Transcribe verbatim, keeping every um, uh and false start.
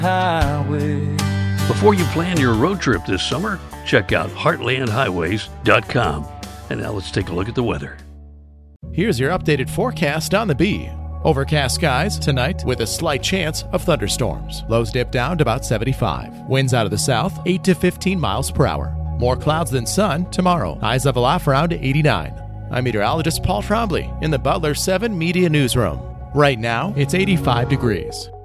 highway. Before you plan your road trip this summer, check out heartland highways dot com. And now let's take a look at the weather. Here's your updated forecast on the Bee. Overcast skies tonight with a slight chance of thunderstorms. Lows dip down to about seventy-five. Winds out of the south, eight to fifteen miles per hour. More clouds than sun tomorrow. Highs level off around eighty-nine. I'm meteorologist Paul Trombley in the Butler seven Media Newsroom. Right now, it's eighty-five degrees.